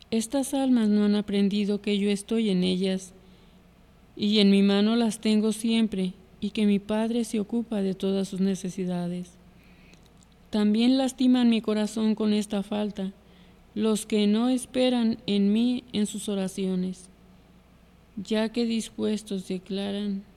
Estas almas no han aprendido que yo estoy en ellas, y en mi mano las tengo siempre, y que mi Padre se ocupa de todas sus necesidades. También lastiman mi corazón con esta falta los que no esperan en mí en sus oraciones, ya que dispuestos declaran